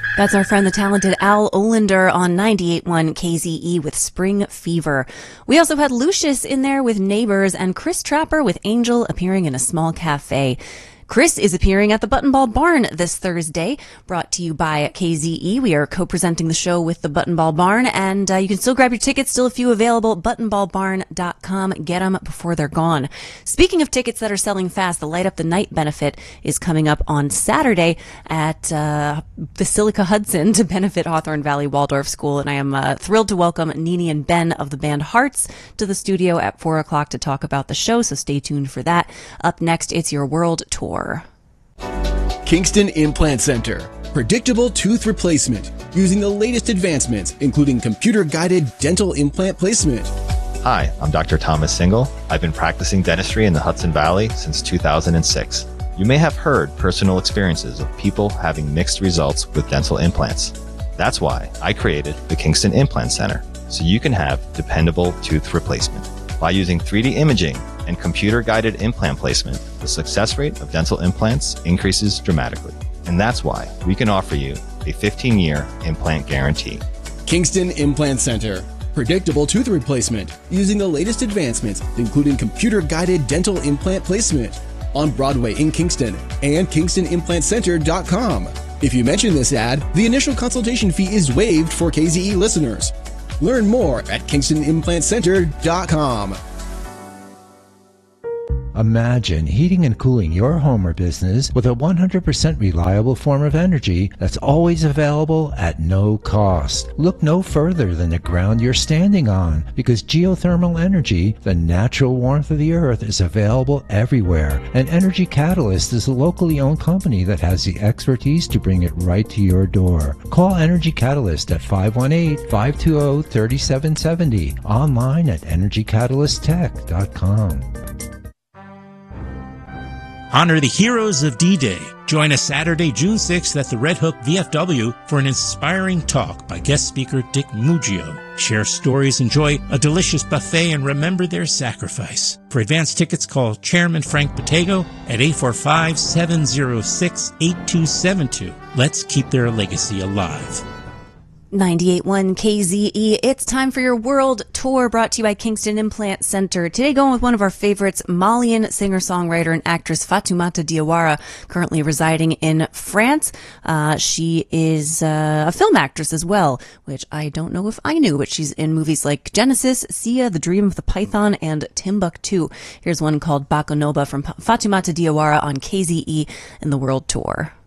That's our friend, the talented Al Olander on 98.1 KZE with Spring Fever. We also had Lucius in there with Neighbors and Chris Trapper with Angel appearing in a small cafe. Chris is appearing at the Button Ball Barn this Thursday, brought to you by KZE. We are co-presenting the show with the Button Ball Barn, and you can still grab your tickets, still a few available, buttonballbarn.com. Get them before they're gone. Speaking of tickets that are selling fast, the Light Up the Night benefit is coming up on Saturday at Basilica Hudson to benefit Hawthorne Valley Waldorf School, and I am thrilled to welcome Nini and Ben of the band Hearts to the studio at 4 o'clock to talk about the show, so stay tuned for that. Up next, it's your world tour. Kingston Implant Center. Predictable tooth replacement using the latest advancements, including computer-guided dental implant placement. Hi, I'm Dr. Thomas Single. I've been practicing dentistry in the Hudson Valley since 2006. You may have heard personal experiences of people having mixed results with dental implants. That's why I created the Kingston Implant Center, so you can have dependable tooth replacement. By using 3D imaging and computer-guided implant placement, the success rate of dental implants increases dramatically. And that's why we can offer you a 15-year implant guarantee. Kingston Implant Center. Predictable tooth replacement using the latest advancements, including computer-guided dental implant placement. On Broadway in Kingston and KingstonImplantCenter.com. If you mention this ad, the initial consultation fee is waived for KZE listeners. Learn more at KingstonImplantCenter.com. Imagine heating and cooling your home or business with a 100% reliable form of energy that's always available at no cost. Look no further than the ground you're standing on, because geothermal energy, the natural warmth of the earth, is available everywhere. And Energy Catalyst is a locally owned company that has the expertise to bring it right to your door. Call Energy Catalyst at 518-520-3770. Online at EnergyCatalystTech.com. Honor the heroes of D-Day. Join us Saturday, June 6th at the Red Hook VFW for an inspiring talk by guest speaker Dick Muggio. Share stories, enjoy a delicious buffet, and remember their sacrifice. For advance tickets, call Chairman Frank Bottego at 845-706-8272. Let's keep their legacy alive. 98.1 KZE. It's time for your world tour, brought to you by Kingston Implant Center. Today going with one of our favorites, Malian singer-songwriter and actress Fatoumata Diawara, currently residing in France. She is a film actress as well, which I don't know if I knew, but she's in movies like Genesis, Sia, The Dream of the Python, and Timbuktu. Here's one called Bakonoba from Fatoumata Diawara on KZE in the world tour.